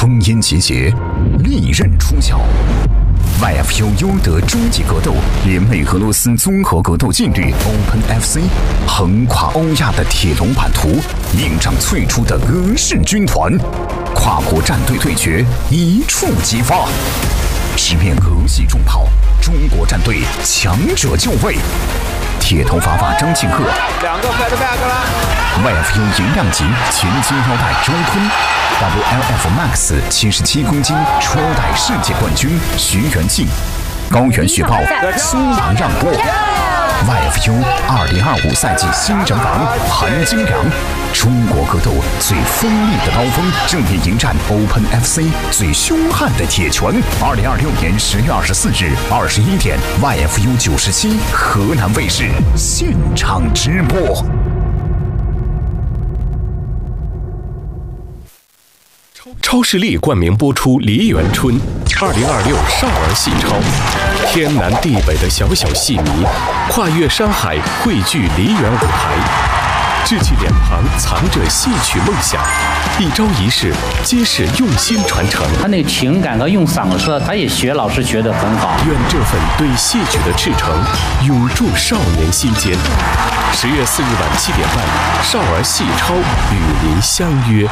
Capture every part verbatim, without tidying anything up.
烽烟集结，利刃出鞘。Y F U 优德终极格斗联袂俄罗斯综合格斗劲旅 Open F C， 横跨欧亚的铁笼版图，映仗最初的俄式军团，跨国战队对决一触即发，直面俄系重炮，中国战队强者就位。铁头娃娃张庆贺， 两个 flat back 了。 Y F U 银量级前金腰带周坤 ，W L F Max 七十七公斤初代世界冠军徐元庆，高原雪豹苏阳让步。Y F U 二零二五赛季新人王韩金良，中国格斗最锋利的刀锋，正面迎战 Open F C 最凶悍的铁拳。二零二六年十月二十四日二十一点 ，Y F U 九十七河南卫视现场直播。 超视力冠名播出《梨园春》，二零二六少儿戏超，天南地北的小小戏迷跨越山海汇聚梨园舞台，志气脸庞藏着戏曲梦想，一招一式皆是用心传承。 他那个情感和用嗓子，他也学老师学得很好。 愿这份对戏曲的赤诚永驻少年心间。十月四日晚七点半，少儿戏超与您相约。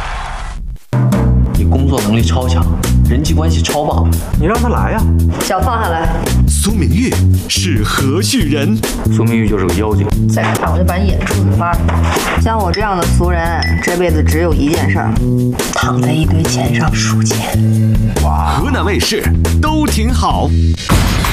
你工作能力超强，人际关系超棒， 你让他来呀！ 脚放下来。 苏明玉是何许人？ 苏明玉就是个妖精。 再敢打我就把你眼珠子挖了。像我这样的俗人，这辈子只有一件事儿：躺在一堆钱上数钱。 哇！河南卫视都挺好。